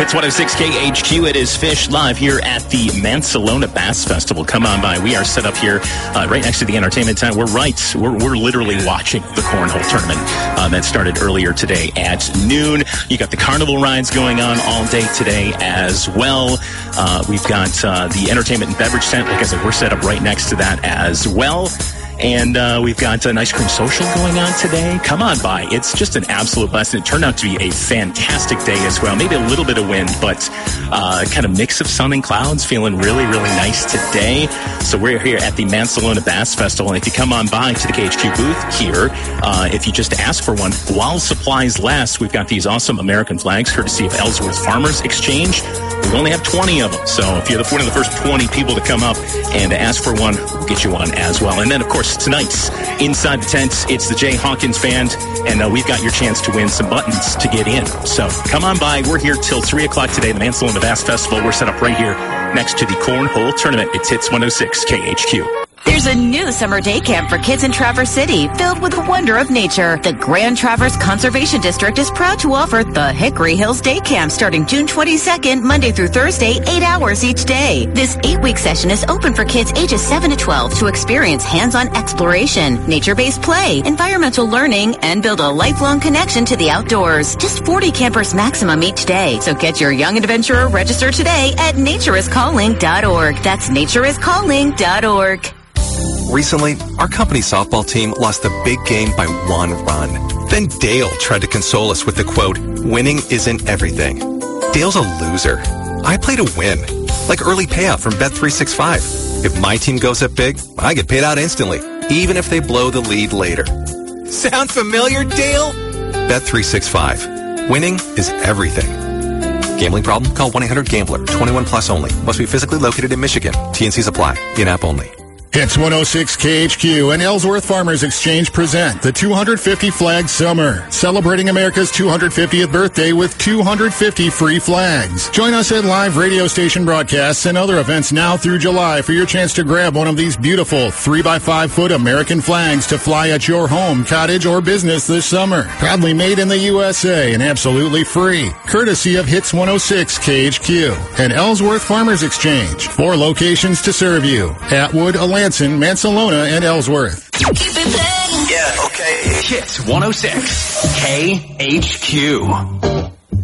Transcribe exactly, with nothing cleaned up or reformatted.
It's one oh six K H Q. It is Fish live here at the Mansalona Bass Festival. Come on by. We are set up here uh, right next to the entertainment tent. We're right. We're, we're literally watching the cornhole tournament uh, that started earlier today at noon. You got the carnival rides going on all day today as well. Uh, we've got uh, the entertainment and beverage tent. Like I said, we're set up right next to that as well. And uh, we've got an ice cream social going on today. Come on by. It's just an absolute blessing. It turned out to be a fantastic day as well. Maybe a little bit of wind, but uh, kind of mix of sun and clouds. Feeling really, really nice today. So we're here at the Mansalona Bass Festival. And if you come on by to the K H Q booth here, uh, if you just ask for one, while supplies last, we've got these awesome American flags courtesy of Ellsworth Farmers Exchange. We only have twenty of them. So if you're one of the first twenty people to come up and ask for one, we'll get you one as well. And then, of course, tonight's Inside the Tent, it's the Jay Hawkins Band, and uh, we've got your chance to win some buttons to get in. So come on by. We're here till three o'clock today, the Mansalona Bass Festival. We're set up right here next to the Cornhole Tournament. It's Hits one oh six K H Q. There's a new summer day camp for kids in Traverse City filled with the wonder of nature. The Grand Traverse Conservation District is proud to offer the Hickory Hills Day Camp starting June twenty-second, Monday through Thursday, eight hours each day. This eight-week session is open for kids ages seven to twelve to experience hands-on exploration, nature-based play, environmental learning, and build a lifelong connection to the outdoors. Just forty campers maximum each day. So get your young adventurer registered today at nature is calling dot org. That's nature is calling dot org. Recently, our company softball team lost the big game by one run. Then Dale tried to console us with the quote, "Winning isn't everything." Dale's a loser. I play to win, like early payout from Bet three sixty-five. If my team goes up big, I get paid out instantly, even if they blow the lead later. Sound familiar, Dale? Bet three sixty-five. Winning is everything. Gambling problem? Call one eight hundred gambler. twenty-one plus only. Must be physically located in Michigan. T and Cs apply. In-app only. Hits one oh six K H Q and Ellsworth Farmers Exchange present the two hundred fifty Flag Summer, celebrating America's two hundred fiftieth birthday with two hundred fifty free flags. Join us at live radio station broadcasts and other events now through July for your chance to grab one of these beautiful three by five foot American flags to fly at your home, cottage, or business this summer. Proudly made in the U S A and absolutely free. Courtesy of Hits one oh six K H Q and Ellsworth Farmers Exchange. Four locations to serve you. Atwood, Atlanta, Mansalona, and Ellsworth. Keep it playing. Yeah, okay. Hits one oh six K H Q.